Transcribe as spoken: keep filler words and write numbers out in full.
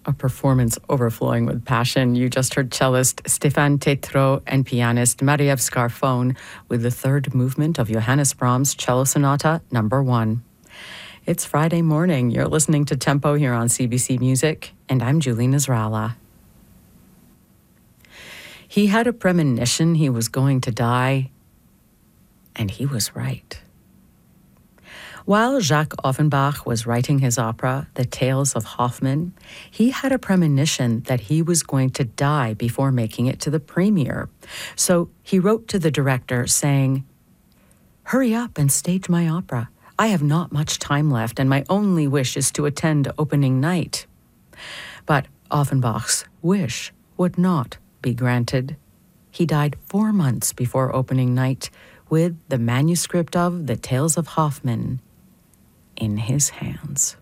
A performance overflowing with passion. You just heard cellist Stéphane Tétrault and pianist Marie-Ève Scarfone with the third movement of Johannes Brahms' Cello Sonata Number One. It's Friday morning. You're listening to Tempo here on C B C Music, and I'm Julie Nasrallah. He had a premonition he was going to die, and he was right. While Jacques Offenbach was writing his opera, The Tales of Hoffmann, he had a premonition that he was going to die before making it to the premiere. So he wrote to the director saying, "Hurry up and stage my opera. I have not much time left, and my only wish is to attend opening night." But Offenbach's wish would not be granted. He died four months before opening night with the manuscript of The Tales of Hoffmann in his hands.